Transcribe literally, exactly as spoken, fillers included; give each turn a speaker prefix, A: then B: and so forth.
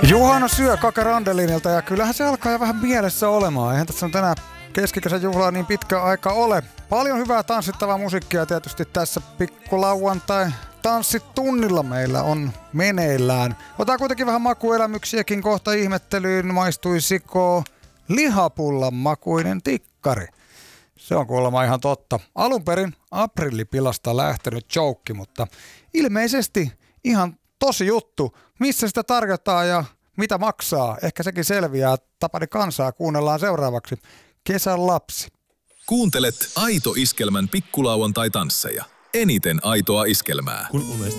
A: Juhana syö Kaka Randelinilta ja kyllähän se alkaa jo vähän mielessä olemaan. Eihän tässä on tänään keskikesän juhlaa niin pitkä aika ole. Paljon hyvää tanssittavaa musiikkia tietysti tässä pikkulauantai tanssitunnilla meillä on meneillään. Otetaan kuitenkin vähän makuelämyksiäkin kohta ihmettelyyn. Maistuisiko lihapullan makuinen tikkari? Se on kuulemma ihan totta. Alun perin aprillipilasta lähtenyt joke, mutta ilmeisesti ihan tosi juttu. Missä sitä tarjotaan ja mitä maksaa? Ehkä sekin selviää. Tapani kansaa kuunnellaan seuraavaksi. Kesän lapsi.
B: Kuuntelet Aito Iskelmän pikkulauantai tansseja. Eniten aitoa iskelmää.
C: Kun